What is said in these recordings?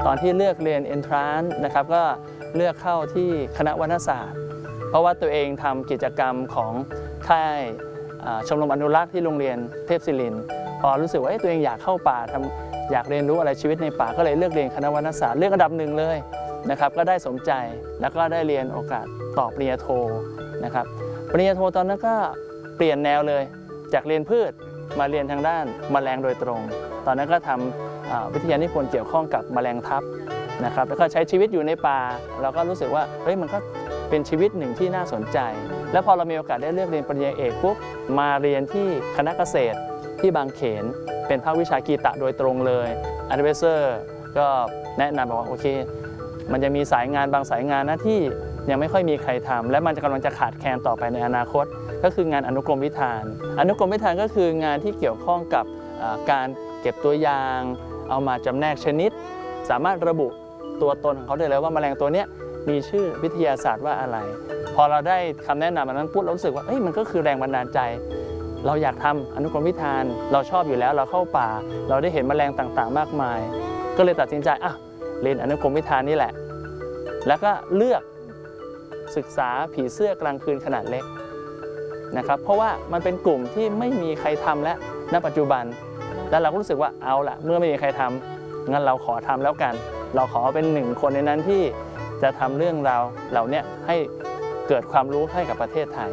ตอนที่เลือกเรียน Entrance นะครับก็เลือกเข้าที่คณะวรรณศาสตร์เพราะว่าตัวเองทำกิจกรรมของค่ายชมรมอนุรักษ์ที่โรงเรียนเทพศิรินทร์พอรู้สึกว่าตัวเองอยากเข้าป่าอยากเรียนรู้อะไรชีวิตในป่าก็เลยเลือกเรียนคณะวรรณศาสตร์เลือกอันดับหนึ่งเลยนะครับก็ได้สมใจแล้วก็ได้เรียนโอกาสต่อปริญญาโทนะครับปริญญาโทตอนนั้นก็เปลี่ยนแนวเลยจากเรียนพืชมาเรียนทางด้านแมลงโดยตรงตอนนั้นก็ทำวิทยานิพนธ์เกี่ยวข้องกับแมลงทับนะครับแล้วก็ใช้ชีวิตอยู่ในป่าเราก็รู้สึกว่าเฮ้ยมันก็เป็นชีวิตหนึ่งที่น่าสนใจแล้วพอเรามีโอกาสได้เลือกเรียนปริญญาเอกปุ๊บมาเรียนที่คณะเกษตรที่บางเขนเป็นภาควิชากีตะโดยตรงเลยแอดไวเซอร์ก็แนะนำบอกว่าโอเคมันจะมีสายงานบางสายงานนะที่ยังไม่ค่อยมีใครทำและมันกำลังจะขาดแคลนต่อไปในอนาคตก็คืองานอนุกรมวิธานอนุกรมวิธานก็คืองานที่เกี่ยวข้องกับการเก็บตัวอย่างเอามาจำแนกชนิดสามารถระบุตัวตนของเขาได้เลยว่าแมลงตัวนี้มีชื่อวิทยาศาสตร์ว่าอะไรพอเราได้คำแนะนำอันนั้นปุ๊บเรารู้สึกว่ามันก็คือแรงบันดาลใจเราอยากทำอนุกรมวิธานเราชอบอยู่แล้วเราเข้าป่าเราได้เห็นแมลงต่างๆมากมายก็เลยตัดสินใจเรียนอนุกรมวิธานนี่แหละแล้วก็เลือกศึกษาผีเสื้อกลางคืนขนาดเล็กนะครับเพราะว่ามันเป็นกลุ่มที่ไม่มีใครทำแล้วณปัจจุบันแล้วเราก็รู้สึกว่าเอาละเมื่อไม่มีใครทำงั้นเราขอทำแล้วกันเราขอเป็นหนึ่งคนในนั้นที่จะทำเรื่องราวเหล่านี้ให้เกิดความรู้ให้กับประเทศไทย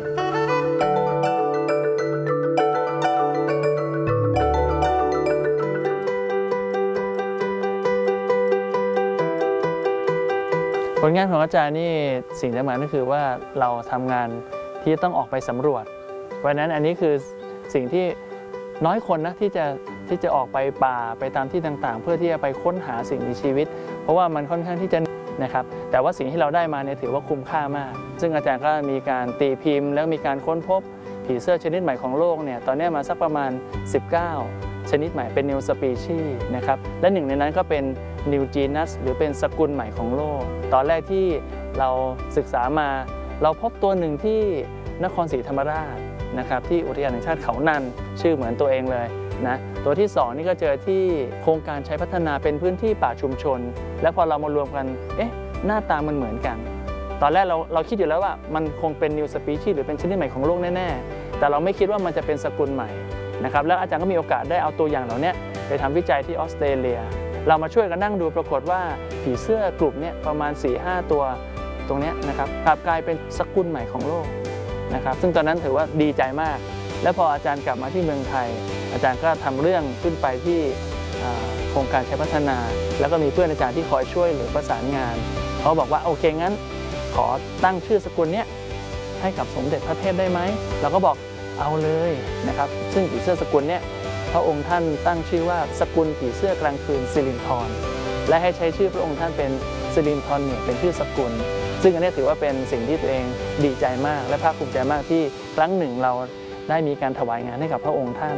ผลงานของอาจารย์นี่สิ่งสำคัญก็คือว่าเราทำงานที่ต้องออกไปสำรวจเพราะฉะนั้นอันนี้คือสิ่งที่น้อยคนนะที่จะออกไปป่าไปตามที่ต่างๆเพื่อที่จะไปค้นหาสิ่งมีชีวิตเพราะว่ามันค่อนข้างที่จะนะครับแต่ว่าสิ่งที่เราได้มาเนี่ยถือว่าคุ้มค่ามากซึ่งอาจารย์ก็มีการตีพิมพ์แล้วมีการค้นพบผีเสื้อชนิดใหม่ของโลกเนี่ยตอนนี้มาสักประมาณ19ชนิดใหม่เป็น New Species นะครับและหนึ่งในนั้นก็เป็น New Genus หรือเป็นสกุลใหม่ของโลกตอนแรกที่เราศึกษามาเราพบตัวหนึ่งที่นครศรีธรรมราชนะครับที่อุทยานแห่งชาติเขานันชื่อเหมือนตัวเองเลยนะตัวที่2นี่ก็เจอที่โครงการใช้พัฒนาเป็นพื้นที่ป่าชุมชนแล้วพอเรามารวมกันหน้าตามันเหมือนกันตอนแรกเราคิดอยู่แล้วว่ามันคงเป็น New Species หรือเป็นชนิดใหม่ของโลกแน่ๆแต่เราไม่คิดว่ามันจะเป็นสกุลใหม่นะครับแล้วอาจารย์ก็มีโอกาสได้เอาตัวอย่างเหล่านี้ไปทำวิจัยที่ออสเตรเลียเรามาช่วยกันนั่งดูปรากฏว่าผีเสื้อกลุ่มนี้ประมาณ 4-5 ตัวตรงนี้นะครับกลับกลายเป็นสกุลใหม่ของโลกนะครับซึ่งตอนนั้นถือว่าดีใจมากแล้วพออาจารย์กลับมาที่เมืองไทยอาจารย์ก็ทำเรื่องขึ้นไปที่โครงการใช้พัฒนาแล้วก็มีเพื่อนอาจารย์ที่คอยช่วยหรือประสานงานเขาบอกว่าโอเคงั้นขอตั้งชื่อสกุลนี้ให้กับสมเด็จพระเทพได้ไหมเราก็บอกเอาเลยนะครับซึ่งผีเสื้อสกุลนี้พระองค์ท่านตั้งชื่อว่าสกุลผีเสื้อกลางคืนสิรินธรและให้ใช้ชื่อพระองค์ท่านเป็นสิรินธรเนี่ยเป็นชื่อสกุลซึ่งอันนี้ถือว่าเป็นสิ่งที่ตัวเองดีใจมากและภาคภูมิใจมากที่ครั้งหนึ่งเราได้มีการถวายงานให้กับพระองค์ท่าน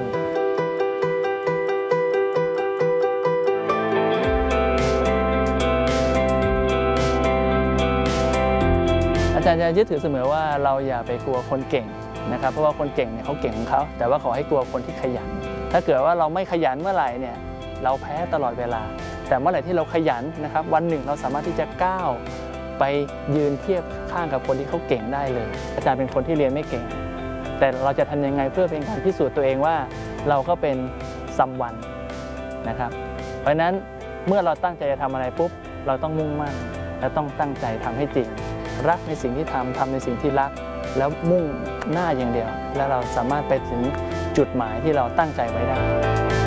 อาจารย์จะยึดถือเสมอว่าเราอย่าไปกลัวคนเก่งนะครับเพราะว่าคนเก่งเนี่ยเขาเก่งของเขาแต่ว่าขอให้กลัวคนที่ขยันถ้าเกิดว่าเราไม่ขยันเมื่อไหร่เนี่ยเราแพ้ตลอดเวลาแต่เมื่อไหร่ที่เราขยันนะครับวันหนึ่งเราสามารถที่จะก้าวไปยืนเทียบข้างกับคนที่เขาเก่งได้เลยอาจารย์เป็นคนที่เรียนไม่เก่งแต่เราจะทำยังไงเพื่อเป็นการพิสูจน์ตัวเองว่าเราก็เป็นsomeoneนะครับเพราะฉะนั้นเมื่อเราตั้งใจจะทำอะไรปุ๊บเราต้องมุ่งมั่นและต้องตั้งใจทำให้จริงรักในสิ่งที่ทำในสิ่งที่รักแล้วมุ่งหน้าอย่างเดียวแล้วเราสามารถไปถึงจุดหมายที่เราตั้งใจไว้ได้